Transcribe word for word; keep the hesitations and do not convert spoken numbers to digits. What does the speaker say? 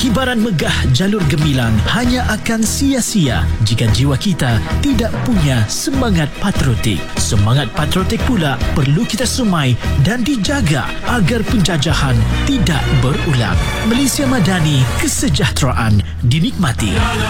Hibaran megah jalur gemilang hanya akan sia-sia jika jiwa kita tidak punya semangat patriotik. Semangat patriotik pula perlu kita sumai dan dijaga agar penjajahan tidak berulang. Malaysia Madani, kesejahteraan dinikmati.